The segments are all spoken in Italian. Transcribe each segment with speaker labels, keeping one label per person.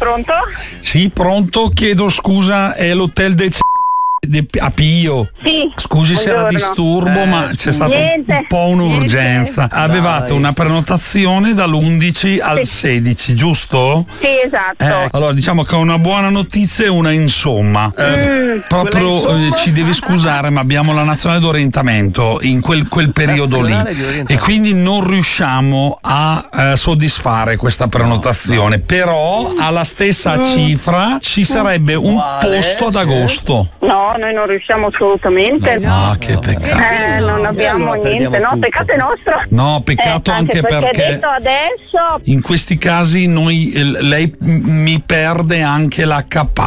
Speaker 1: Pronto?
Speaker 2: Sì, pronto, chiedo scusa, è l'hotel a Pio.
Speaker 1: Sì.
Speaker 2: Scusi se la disturbo, ma c'è stata un po' un'urgenza. Avevate una prenotazione dall'11 al 16, giusto?
Speaker 1: Sì, esatto.
Speaker 2: Allora, diciamo che ho una buona notizia e una insomma. Proprio ci devi scusare, ma abbiamo la nazionale d'orientamento in quel periodo lì e quindi non riusciamo a soddisfare questa prenotazione. Però alla stessa cifra ci sarebbe un posto ad agosto.
Speaker 1: No, noi non riusciamo assolutamente.
Speaker 2: Ah, che peccato.
Speaker 1: Non abbiamo niente, no? Peccato è nostro.
Speaker 2: No, peccato anche perché
Speaker 1: detto adesso.
Speaker 2: in questi casi lei mi perde anche la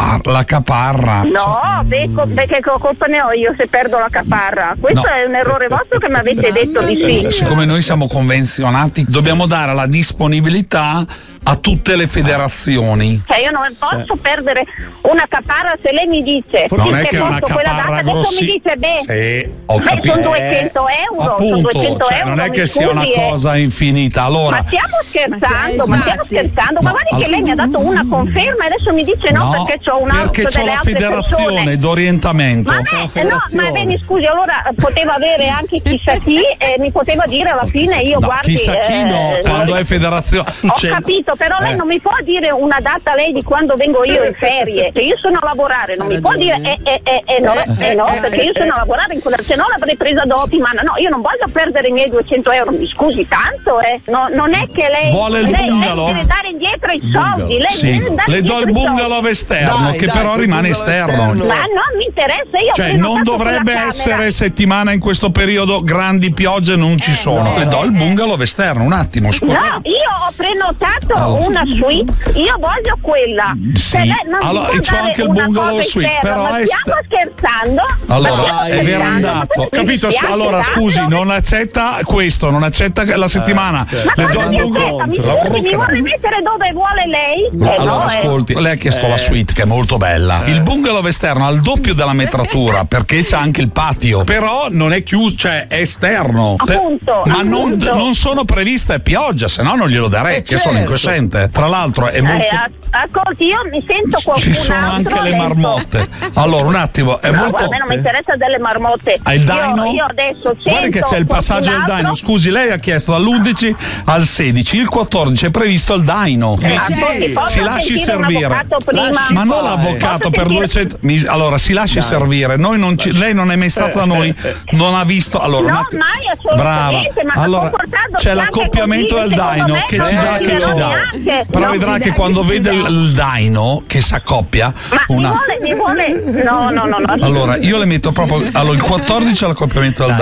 Speaker 2: caparra.
Speaker 1: No, perché colpa ne ho io se perdo la caparra? Questo è un errore vostro che mi avete detto di sì.
Speaker 2: Siccome noi siamo convenzionati, dobbiamo dare la disponibilità a tutte le federazioni.
Speaker 1: Cioè io non posso perdere una caparra se lei mi dice
Speaker 2: non è che
Speaker 1: posso
Speaker 2: una
Speaker 1: quella data,
Speaker 2: caparra
Speaker 1: adesso mi dice
Speaker 2: capito.
Speaker 1: sono 200 euro.
Speaker 2: Appunto,
Speaker 1: sono 200
Speaker 2: cioè,
Speaker 1: euro,
Speaker 2: non è che sia una
Speaker 1: scusi,
Speaker 2: cosa infinita. Allora,
Speaker 1: ma stiamo scherzando, ma guardi che lei mi ha dato una conferma e adesso mi dice no perché c'ho un'altra
Speaker 2: perché c'ho
Speaker 1: delle
Speaker 2: la
Speaker 1: altre
Speaker 2: federazione
Speaker 1: persone
Speaker 2: d'orientamento.
Speaker 1: Ma bene, scusi, allora poteva avere anche chissà chi e mi poteva dire alla fine io guardi
Speaker 2: chissà chi quando è federazione
Speaker 1: ho capito, però lei non mi può dire una data lei di quando vengo io in ferie, cioè io sono a lavorare, non mi può dire no, perché io sono a lavorare in quella, se no l'avrei presa dopo, ma no, io non voglio perdere i miei 200 euro, mi scusi tanto, no, non è che lei
Speaker 2: vuole il bungalow,
Speaker 1: lei deve dare indietro i soldi,
Speaker 2: le do il bungalow esterno che però rimane esterno,
Speaker 1: ma non mi interessa, io
Speaker 2: cioè non dovrebbe essere settimana in questo periodo, grandi piogge non ci sono, le do il bungalow esterno, un attimo, scusa.
Speaker 1: No, io ho prenotato una suite, io voglio quella.
Speaker 2: Sì. Allora, e c'ho anche il bungalow suite, però
Speaker 1: ma stiamo scherzando?
Speaker 2: Allora, è verandato. Capito? Allora, scusi, non accetta questo, non accetta la settimana.
Speaker 1: Ma cosa mi accetta? Mi vuole mettere dove vuole lei?
Speaker 2: Allora, ascolti, lei ha chiesto la suite, che è molto bella. Il bungalow esterno ha il doppio della metratura, perché c'è anche il patio, però non è chiuso, cioè è esterno.
Speaker 1: Appunto.
Speaker 2: Ma non sono previste pioggia, se no non glielo darei, che sono incosciente. Tra l'altro è molto...
Speaker 1: Ascolti, io mi sento qualcun
Speaker 2: altro. Ci sono anche le marmotte. Allora, un attimo, è molto.
Speaker 1: A me non mi interessa delle marmotte.
Speaker 2: Il dino?
Speaker 1: Io adesso
Speaker 2: guarda che c'è il passaggio del dino. Scusi, lei ha chiesto dall'11 al 16, il 14 è previsto il dino. Si lasci servire. Ma non l'avvocato per 200. Allora, si lasci servire. Noi non lei non è mai stata da noi, non ha visto. Allora,
Speaker 1: no, mai assolutamente.
Speaker 2: Brava. Allora, c'è l'accoppiamento del dino che ci dà. Però vedrà che quando vede il dino che si accoppia,
Speaker 1: mi vuole no.
Speaker 2: Allora io le metto proprio il 14 all'accoppiamento del